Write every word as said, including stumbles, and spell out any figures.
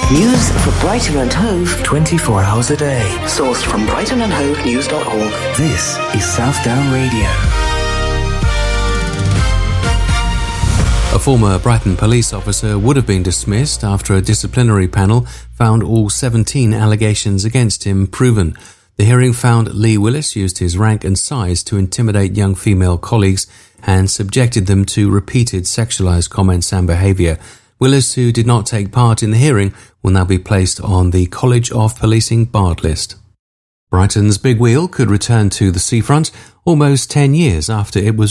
News for Brighton and Hove twenty-four hours a day. Sourced from brighton and hove news dot org. This is Southdown Radio. A former Brighton police officer would have been dismissed after a disciplinary panel found all seventeen allegations against him proven. The hearing found Lee Willis used his rank and size to intimidate young female colleagues and subjected them to repeated sexualized comments and behaviour. Willis, who did not take part in the hearing, will now be placed on the College of Policing barred list. Brighton's Big Wheel could return to the seafront almost ten years after it was